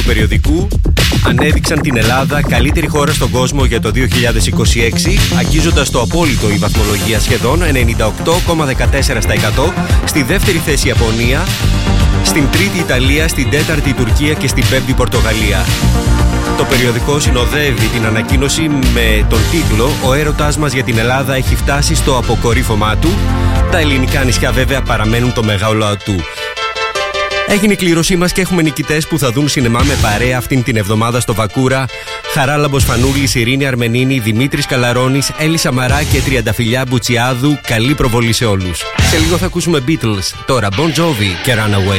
περιοδικού ανέδειξαν την Ελλάδα καλύτερη χώρα στον κόσμο για το 2026, αγγίζοντας το απόλυτο η βαθμολογία σχεδόν 98,14%, στη δεύτερη θέση Ιαπωνία, στην τρίτη Ιταλία, στην τέταρτη Τουρκία και στην πέμπτη Πορτογαλία. Το περιοδικό συνοδεύει την ανακοίνωση με τον τίτλο «Ο έρωτάς μας για την Ελλάδα έχει φτάσει στο αποκορύφωμά του». Τα ελληνικά νησιά βέβαια παραμένουν το μεγάλο ατού. Έγινε η κλήρωσή μας και έχουμε νικητές που θα δουν σινεμά με παρέα αυτήν την εβδομάδα στο Βακούρα. Χαράλαμπος Φανούλης, Ειρήνη Αρμενίνη, Δημήτρης Καλαρώνης, Έλλη Σαμαρά και Τριανταφυλλιά Μπουτσιάδου. Καλή προβολή σε όλους. Σε λίγο θα ακούσουμε Beatles. Τώρα Bon Jovi και Runaway.